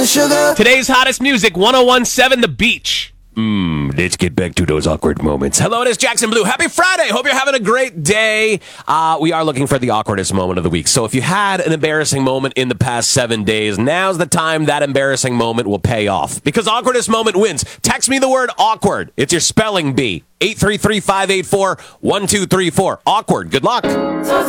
Sugar. Today's hottest music, 1017 The Beach. Let's get back to those awkward moments. Hello, it is Jackson Blue. Happy Friday. Hope you're having a great day. We are looking for the awkwardest moment of the week. So if you had an embarrassing moment in the past 7 days, now's the time that embarrassing moment will pay off. Because awkwardest moment wins. Text me the word awkward. It's your spelling bee. 833-584-1234. Awkward. Good luck.